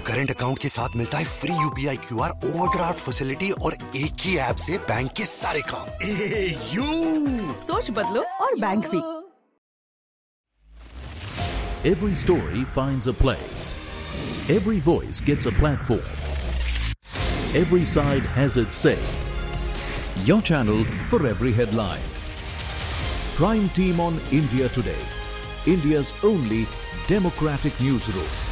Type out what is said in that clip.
Current account के साथ मिलता है free UPI QR overdraft facility और एक ही ऐप से बैंक के सारे काम। सोच बदलो और बैंक भी। Every story finds a place. Every voice gets a platform. Every side has its say. Your channel for every headline. Prime Team on India Today, India's only democratic newsroom.